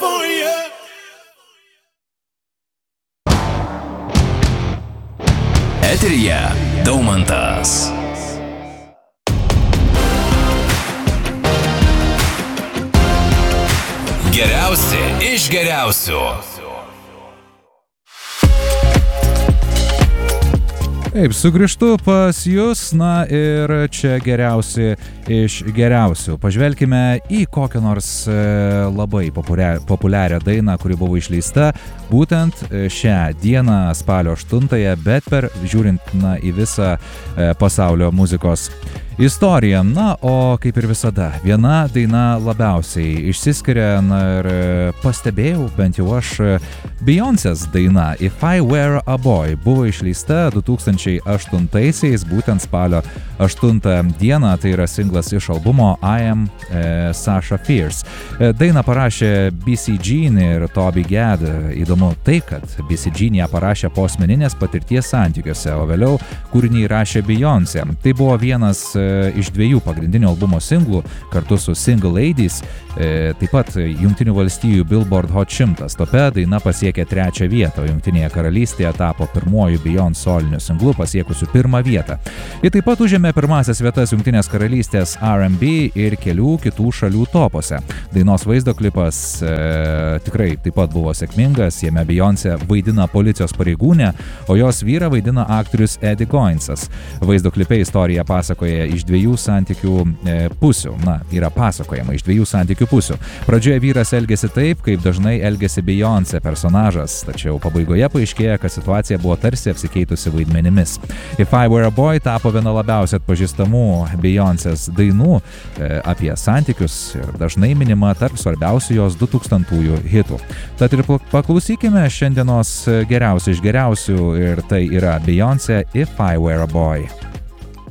Eteryje Daumantas. Geriausi iš geriausių. Taip, sugrįžtu pas jūs, na ir čia geriausi iš geriausių. Pažvelkime į kokią nors labai populiarią dainą, kuri buvo išleista būtent šią dieną, spalio 8-ąją, bet žiūrint į visą pasaulio muzikos istoriją. Na, o kaip ir visada, viena daina labiausiai išsiskiria, na ir pastebėjau, bent jau aš, Beyoncé's daina If I Were a Boy buvo išleista 2008-aisiais, būtent spalio 8 dieną, tai yra singlas iš albumo I Am Sasha Fierce. Dainą parašė BCG ir Toby Gad. Įdomu tai, kad BCG ją parašė po asmeninės patirties santykiuose, o vėliau kūrinį rašė Beyoncé. Tai buvo vienas iš dviejų pagrindinių albumo singlų kartu su Single Ladies. Taip pat Jungtinių valstijų Billboard Hot 100 tope daina pasiekė 3 vietą, o Jungtinėje karalystėje tapo pirmuoju Beyoncé soliniu singlu pasiekusiu 1 vietą. Ji taip pat užėmė pirmąsias vietas Jungtinės karalystės R&B ir kelių kitų šalių topuose. Dainos vaizdo klipas tikrai taip pat buvo sėkmingas, jame Beyoncé vaidina policijos pareigūnę, o jos vyrą vaidina aktorius Eddie Coinsas. Vaizdo klipe istorija pasakoja iš dviejų santykių pusių. Na, yra pasakojama iš dviejų santykių pusių. Pradžioje vyras elgėsi taip, kaip dažnai elgėsi Beyoncé personažas, tačiau pabaigoje paaiškėja, kad situacija buvo tarsi apsikeitusi vaidmenimis. If I Were a Boy tapo viena labiausiai atpažįstamų Beyoncé's dainų apie santykius ir dažnai minima tarp svarbiausių jos 2000-ųjų hitų. Tad ir paklausykime šiandienos geriausių iš geriausių, ir tai yra Beyoncé If I Were a Boy.